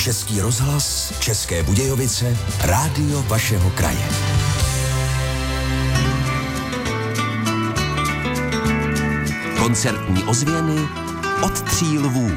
Český rozhlas, České Budějovice, rádio vašeho kraje. Koncertní ozvěny od Tří lvů.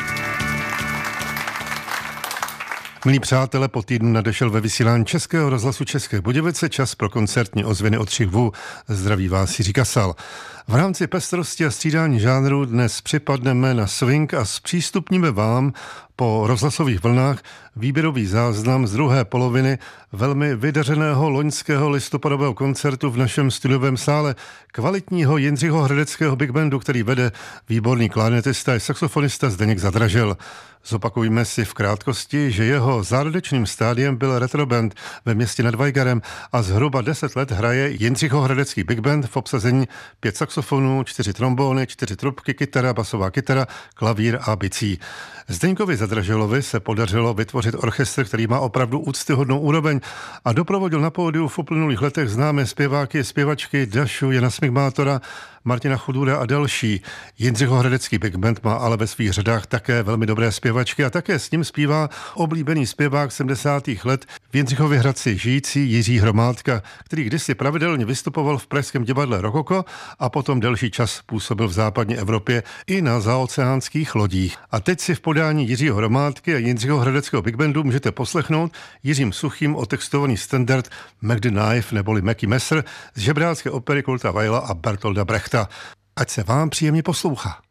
Milí přátelé, po týdnu nadešel ve vysílání Českého rozhlasu České Budějovice čas pro koncertní ozvěny od Tří lvů. Zdraví vás Jiří Kasal. V rámci pestrosti a střídání žánrů dnes připadneme na swing a zpřístupníme vám po rozhlasových vlnách výběrový záznam z druhé poloviny velmi vydařeného loňského listopadového koncertu v našem studiovém sále kvalitního Jindřicho Hradeckého big bandu, který vede výborný klarnetista a saxofonista Zdeněk Zadražil. Zopakujme si v krátkosti, že jeho zárodečným stádiem byl retroband ve městě nad Vajgarem a zhruba 10 let hraje Jindřicho Hradecký big band v obsazení 5 saxofonů, 4 trombóny, 4 trubky, kytara, basová kytara, klavír a bicí. Zdeňkovi Zadražilovi se podařilo vytvořit orchestr, který má opravdu úctyhodnou úroveň a doprovodil na pódiu v uplynulých letech známé zpěváky, zpěvačky Dašu, Jana Smigmátora, Martina Chudura a další. Jindřicho Hradecký big band má ale ve svých řadách také velmi dobré zpěvačky a také s ním zpívá oblíbený zpěvák 70. let v Jindřichově Hradci žijící Jiří Hromádka, který kdysi pravidelně vystupoval v pražském divadle Rokoko a potom delší čas působil v západní Evropě i na zaoceánských lodích. A teď si v podání Jiřího Hromádky a Jindřicho Hradeckého big bandu můžete poslechnout Jiřím Suchým otextovaný standard Mac the Knife neboli Mackie Messer z žebrácké opery Kulta Weila a Bertolda Brechta. Ať se vám příjemně poslouchá.